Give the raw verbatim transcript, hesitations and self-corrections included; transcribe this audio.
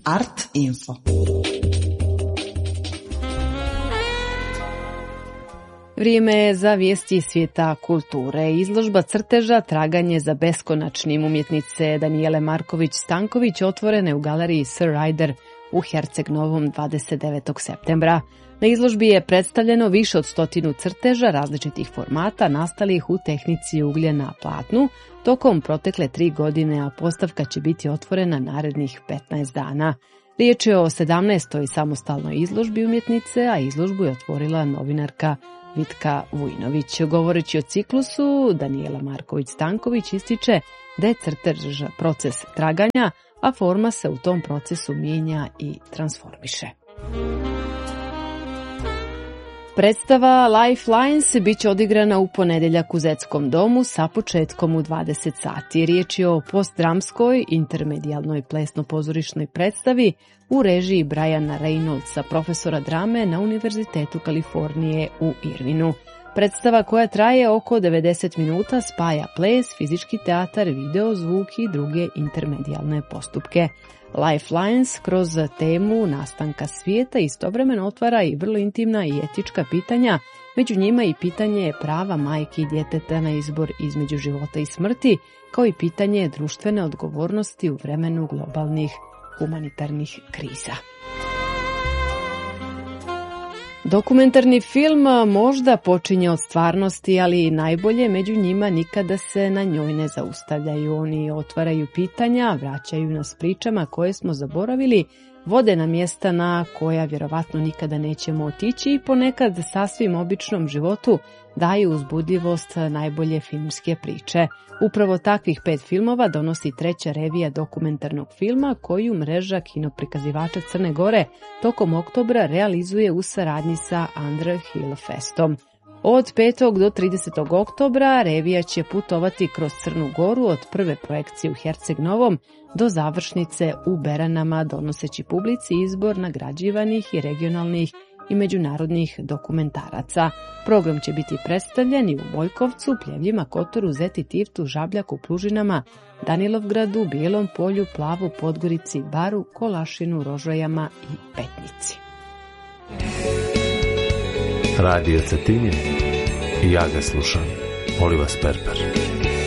Art Info. Vrijeme je za vijesti svijeta kulture. Izložba crteža Traganje za beskonačnim umjetnice Danijele Marković-Stanković otvorena je u galeriji Sir Ryder u Herceg Novom dvadeset devetog septembra. Na izložbi je predstavljeno više od stotinu crteža različitih formata nastalih u tehnici uglje na platnu tokom protekle tri godine, a postavka će biti otvorena narednih petnaest dana. Riječ je o sedamnaestoj samostalnoj izložbi umjetnice, a izložbu je otvorila novinarka Vitka Vujnović. Govoreći o ciklusu, Danijela Marković-Stanković ističe da je crtež proces traganja, a forma se u tom procesu mijenja i transformiše. Predstava Lifelines bit će odigrana u ponedjeljak u Zetskom domu sa početkom u dvadeset sati. Riječ je o postdramskoj, intermedijalnoj plesno-pozorišnoj predstavi u režiji Briana Reynoldsa, profesora drame na Univerzitetu Kalifornije u Irvinu. Predstava koja traje oko devedeset minuta spaja ples, fizički teatar, video, zvuk i druge intermedijalne postupke. Lifelines kroz temu nastanka svijeta istovremeno otvara i vrlo intimna i etička pitanja, među njima i pitanje prava majke i djeteta na izbor između života i smrti, kao i pitanje društvene odgovornosti u vremenu globalnih humanitarnih kriza. Dokumentarni film možda počinje od stvarnosti, ali najbolje među njima nikada se na njoj ne zaustavljaju. Oni otvaraju pitanja, vraćaju nas pričama koje smo zaboravili, vode na mjesta na koja vjerovatno nikada nećemo otići i ponekad sasvim običnom životu daju uzbudljivost najbolje filmske priče. Upravo takvih pet filmova donosi treća revija dokumentarnog filma koju mreža kinoprikazivača Crne Gore tokom oktobra realizuje u saradnji sa Underhill Festom. Od petog do tridesetog oktobra revija će putovati kroz Crnu Goru od prve projekcije u Herceg Novom do završnice u Beranama, donoseći publici izbor nagrađivanih i regionalnih i međunarodnih dokumentaraca. Program će biti predstavljen i u Bojkovcu, Pljevljima, Kotoru, Zeti, Tivtu, Žabljaku, Plužinama, Danilovgradu, Bijelom Polju, Plavu, Podgorici, Baru, Kolašinu, Rožajama i Petnici. Radio Cetinje, ja ga slušam, Oliva Sperper.